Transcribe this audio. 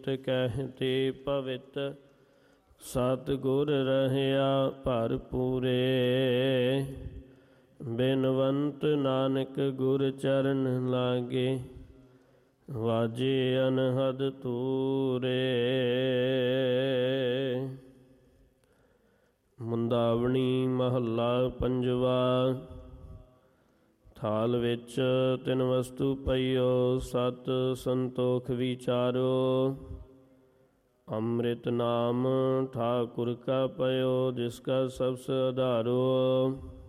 ਕਹਿਤੇ ਪਵਿੱਤ ਸਤਿਗੁਰ ਰਹਿਆ ਭਰਪੂਰੇ। ਬਿਨਵੰਤ ਨਾਨਕ ਗੁਰ ਚਰਨ ਲਾਗੇ ਵਾਜੇ ਅਨਹਦ ਤੂਰੇ। ਮੁੰਦਾਵਣੀ ਮਹੱਲਾ ਪੰਜਵਾ। ਥਾਲ ਵਿੱਚ ਤਿੰਨ ਵਸਤੂ ਪਈਓ ਸਤ ਸੰਤੋਖ ਵਿਚਾਰੋ। ਅੰਮ੍ਰਿਤ ਨਾਮ ਠਾਕੁਰ ਕਾ ਪਇਓ ਜਿਸ ਕਾ ਸਬਸ ਆਧਾਰੋ।